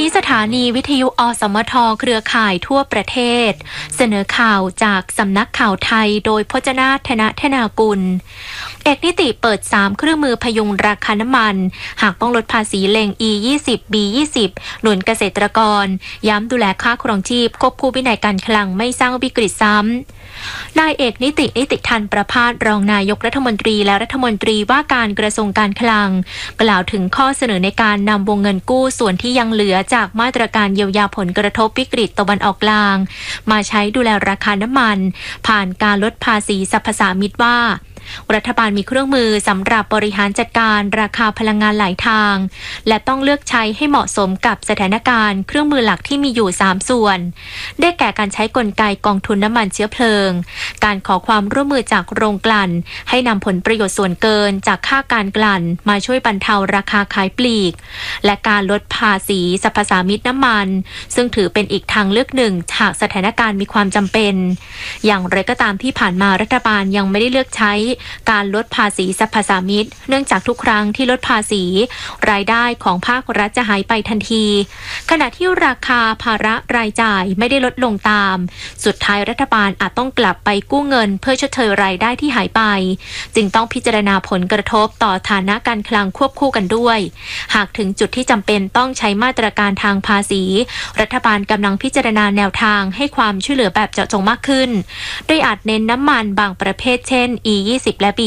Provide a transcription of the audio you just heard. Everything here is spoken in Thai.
นี้สถานีวิทยุอสมทเครือข่ายทั่วประเทศเสนอข่าวจากสำนักข่าวไทยโดยพจนาถ ธนธนากุลเอกนิติเปิด3เครื่องมือพยุงราคาน้ำมันหากต้องลดภาษีเล็ง E20 B20 หนุนเกษตรกรย้ำดูแลค่าครองชีพควบคู่วินัยการคลังไม่สร้างวิกฤตซ้ำนายเอกนิติทันประภาสรองนายกรัฐมนตรีและรัฐมนตรีว่าการกระทรวงการคลังกล่าวถึงข้อเสนอในการนำวงเงินกู้ส่วนที่ยังเหลือจากมาตรการเยียวยาผลกระทบวิกฤตตะวันออกกลางมาใช้ดูแลราคาน้ำมันผ่านการลดภาษีสรรพสามิตว่ารัฐบาลมีเครื่องมือสำหรับบริหารจัดการราคาพลังงานหลายทางและต้องเลือกใช้ให้เหมาะสมกับสถานการณ์เครื่องมือหลักที่มีอยู่3ส่วนได้แก่การใช้กลไกกองทุนน้ำมันเชื้อเพลิงการขอความร่วมมือจากโรงกลั่นให้นำผลประโยชน์ส่วนเกินจากค่าการกลั่นมาช่วยบรรเทาราคาขายปลีกและการลดภาษีสรรพสามิตน้ำมันซึ่งถือเป็นอีกทางเลือกหนึ่งหากสถานการณ์มีความจำเป็นอย่างไรก็ตามที่ผ่านมารัฐบาลยังไม่ได้เลือกใช้การลดภาษีสรรพสามิตเนื่องจากทุกครั้งที่ลดภาษีรายได้ของภาครัฐจะหายไปทันทีขณะที่ราคาภาระรายจ่ายไม่ได้ลดลงตามสุดท้ายรัฐบาลอาจต้องกลับไปกู้เงินเพื่อชดเชยรายได้ที่หายไปจึงต้องพิจารณาผลกระทบต่อฐานะการคลังควบคู่กันด้วยหากถึงจุดที่จำเป็นต้องใช้มาตรการทางภาษีรัฐบาลกำลังพิจารณาแนวทางให้ความช่วยเหลือแบบเจาะจงมากขึ้นโดยอาจเน้นน้ำมันบางประเภทเช่น E20 และ